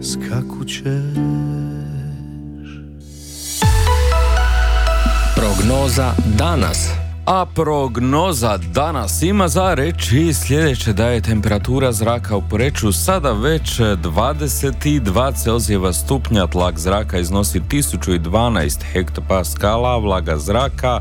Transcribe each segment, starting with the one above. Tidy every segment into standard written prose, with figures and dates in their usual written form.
skakućeš. Prognoza danas. A prognoza danas ima za reći sljedeće, da je temperatura zraka u Poreču sada već 22 Celzijeva stupnja, tlak zraka iznosi 1012 hektopaskala, vlaga zraka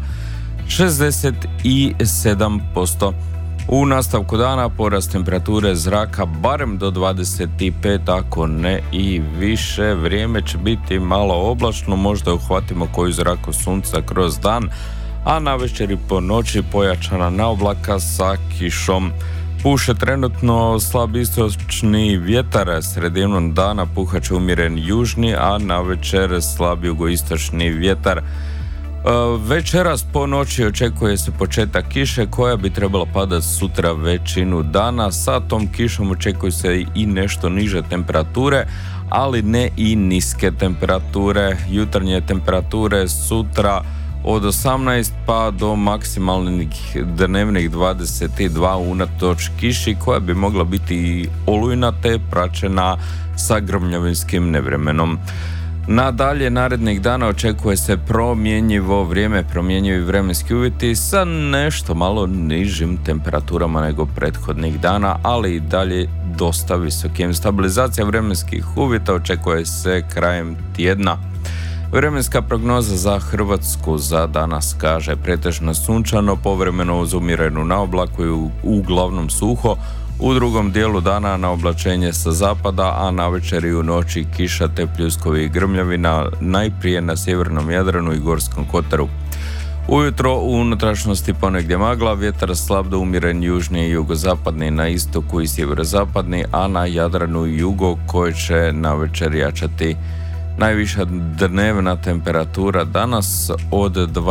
67%. U nastavku dana porast temperature zraka barem do 25, ako ne i više. Vrijeme će biti malo oblačno, možda uhvatimo koju zraku sunca kroz dan, a navečer i po noći pojačana naoblaka sa kišom. Puše trenutno slab istočni vjetar, sredinom dana puhat će umjeren južni, a navečer slab jugoistočni vjetar. Večeras po noći očekuje se početak kiše koja bi trebala padati sutra većinu dana. Sa tom kišom očekuje se i nešto niže temperature, ali ne i niske temperature. Jutarnje temperature sutra od 18 pa do maksimalnih dnevnih 22 unatoč kiši koja bi mogla biti olujna te praćena sa grmljavinskim nevremenom. Nadalje, narednih dana očekuje se promjenjivo vrijeme, promjenjivi vremenski uvjeti sa nešto malo nižim temperaturama nego prethodnih dana, ali i dalje dosta visokim. Stabilizacija vremenskih uvjeta očekuje se krajem tjedna. Vremenska prognoza za Hrvatsku za danas kaže pretežno sunčano, povremeno uz umjerenu naoblaku i uglavnom suho. U drugom dijelu dana na oblačenje sa zapada, a navečer i u noći kiša te pljuskovi i grmljavina, najprije na sjevernom Jadranu i Gorskom kotaru. Ujutro u unutrašnjosti ponegdje magla, vjetar slab do umjeren južni i jugozapadni na istoku i sjeverozapadni, a na Jadranu i jugo koje će navečer jačati. Najviša dnevna temperatura danas od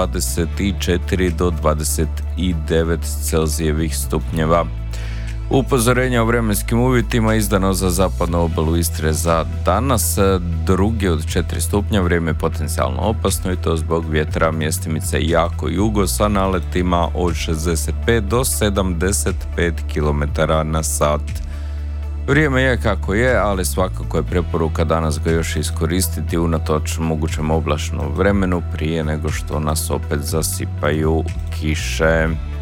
24 do 29 Celzijevih stupnjeva. Upozorenje o vremenskim uvjetima izdano za zapadnu obalu Istre za danas, drugi od 4 stupnja, vrijeme je potencijalno opasno i to zbog vjetra mjestimice jako jugo sa naletima od 65 do 75 km na sat. Vrijeme je kako je, ali svakako je preporuka danas ga još iskoristiti unatoč mogućem oblačnom vremenu prije nego što nas opet zasipaju kiše.